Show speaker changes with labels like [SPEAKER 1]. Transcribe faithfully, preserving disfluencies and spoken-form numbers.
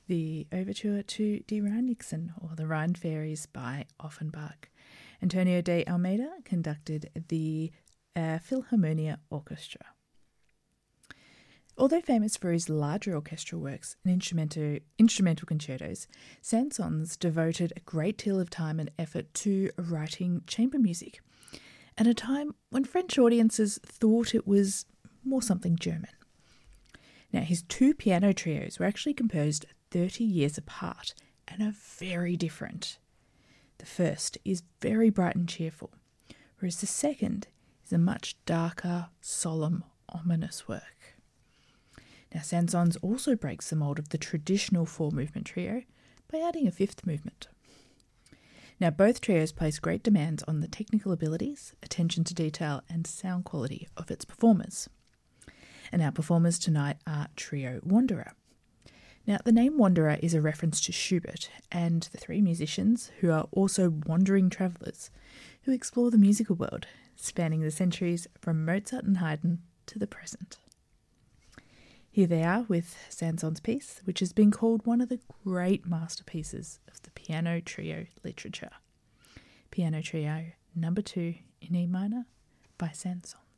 [SPEAKER 1] the overture to Die Rheinnixen, or The Rhine Fairies by Offenbach. Antonio de Almeida conducted the uh, Philharmonia Orchestra. Although famous for his larger orchestral works and instrumental, instrumental concertos, Saint-Saëns devoted a great deal of time and effort to writing chamber music at a time when French audiences thought it was more something German. Now, his two piano trios were actually composed thirty years apart and are very different. The first is very bright and cheerful, whereas the second is a much darker, solemn, ominous work. Now, Saint-Saëns also breaks the mould of the traditional four-movement trio by adding a fifth movement. Now, both trios place great demands on the technical abilities, attention to detail, and sound quality of its performers. And our performers tonight are Trio Wanderer. Now, the name Wanderer is a reference to Schubert and the three musicians who are also wandering travellers who explore the musical world, spanning the centuries from Mozart and Haydn to the present. Here they are with Saint-Saëns' piece, which has been called one of the great masterpieces of the piano trio literature. Piano Trio number two in E minor by Saint-Saëns.